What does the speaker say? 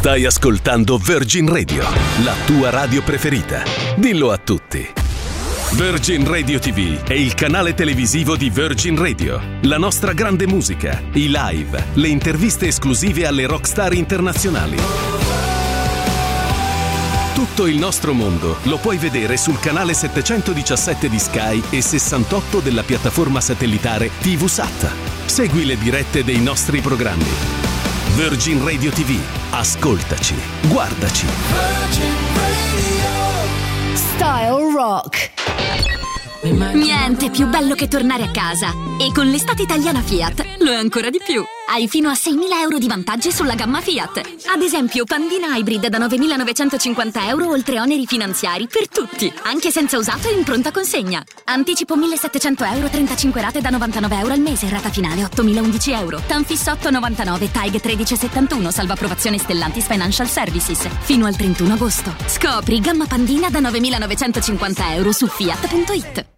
Stai ascoltando Virgin Radio, la tua radio preferita. Dillo a tutti. Virgin Radio TV è il canale televisivo di Virgin Radio. La nostra grande musica, i live, le interviste esclusive alle rockstar internazionali. Tutto il nostro mondo lo puoi vedere sul canale 717 di Sky e 68 della piattaforma satellitare TVSAT. Segui le dirette dei nostri programmi. Virgin Radio TV. Ascoltaci. Guardaci. Virgin Radio. Style Rock. Niente più bello che tornare a casa. E con l'estate italiana Fiat lo è ancora di più. Hai fino a 6.000 euro di vantaggi sulla gamma Fiat. Ad esempio Pandina Hybrid da 9.950 euro oltre oneri finanziari per tutti, anche senza usato e in pronta consegna. Anticipo 1.700 euro, 35 rate da 99 euro al mese, rata finale 8.011 euro. Tanfis 8,99, TAG 1371, salva approvazione Stellantis Financial Services. Fino al 31 agosto. Scopri gamma Pandina da 9.950 euro su Fiat.it.